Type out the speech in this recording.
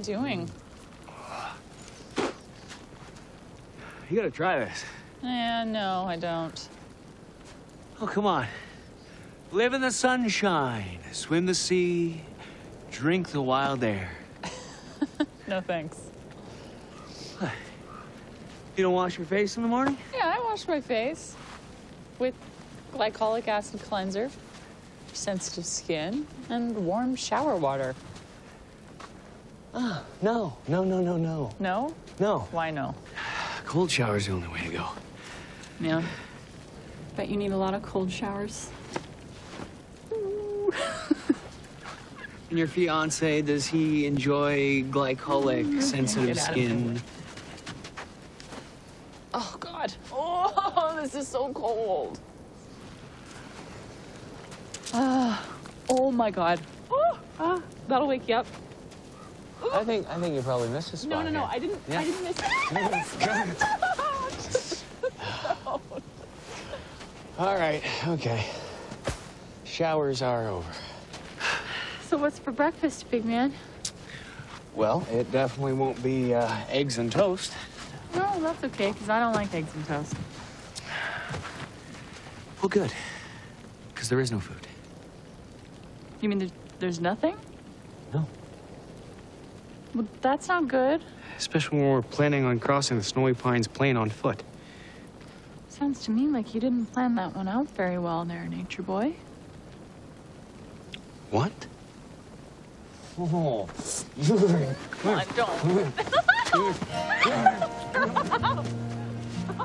doing? You gotta try this. No, I don't. Oh, come on. Live in the sunshine, swim the sea, drink the wild air. No, thanks. You don't wash your face in the morning? Yeah, I wash my face with glycolic acid cleanser, sensitive skin, and warm shower water. No. No? No. Why no? Cold shower's the only way to go. Yeah. Bet you need a lot of cold showers. And your fiance, does he enjoy glycolic, sensitive Get out of my skin? way. Oh, God. Oh, this is so cold. Oh, my God. That'll wake you up. I think you probably missed a spot. No, here. I didn't miss it. All right, okay. Showers are over. So what's for breakfast, big man? Well, it definitely won't be eggs and toast. No, that's okay, because I don't like eggs and toast. Well, good. Because there is no food. You mean there's nothing? No. Well, that's not good. Especially when we're planning on crossing the Snowy Pines Plain on foot. Sounds to me like you didn't plan that one out very well there, Nature Boy. What? Oh, Come on, don't.